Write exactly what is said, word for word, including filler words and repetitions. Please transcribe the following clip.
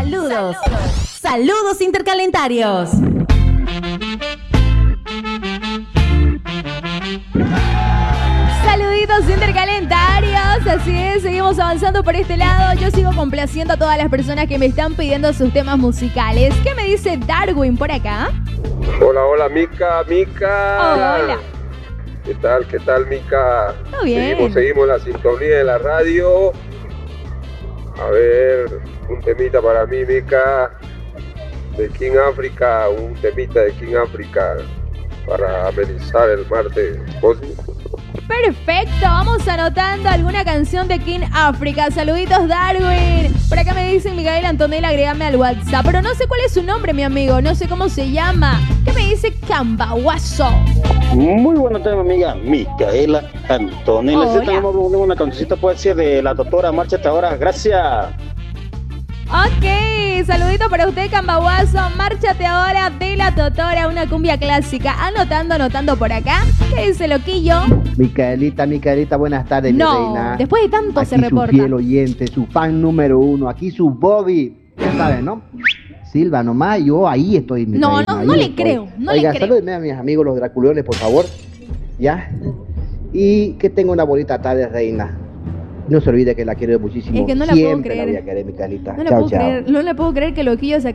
Saludos. Saludos intercalentarios. Saluditos intercalentarios, así es, seguimos avanzando por este lado. Yo sigo complaciendo a todas las personas que me están pidiendo sus temas musicales. ¿Qué me dice Darwin por acá? Hola, hola, Mica, Mica. Hola. ¿Qué tal, qué tal, Mica? Todo bien. Seguimos, seguimos la sintonía de la radio. A ver, un temita para mí, Mica, de King África, un temita de King África para amenizar el martes cósmico. Perfecto, vamos anotando alguna canción de King África. Saluditos, Darwin. Por acá me dicen Micaela Antonella, agrégame al WhatsApp. Pero no sé cuál es su nombre, mi amigo. No sé cómo se llama. ¿Qué me dice Cambahuazo? Muy buena tema, amiga Micaela Antonella. Hola. Sí, tenemos una cancioncita, puede ser de la doctora. Márchate ahora, gracias. Ok, saludito para usted, Cambahuazo. Márchate ahora de la Totora, una cumbia clásica. Anotando, anotando por acá. ¿Qué dice Loquillo? Micaelita, Micaelita, buenas tardes, No, mi reina. después de tanto Aquí se reporta. su fiel oyente, su fan número uno, aquí su Bobby, ya saben, ¿no? Silva nomás, yo ahí estoy, mi No, reina, no, ahí no le estoy. creo, no Oiga, le creo. salúdenme a mis amigos los draculones, por favor, ¿ya? Y que tenga una bonita tarde, reina. No se olvide que la quiero muchísimo. Es que no la puedo Siempre creer. la voy a querer, Micaelita. No le Chao, puedo chao. creer, no le puedo creer que Loquillo se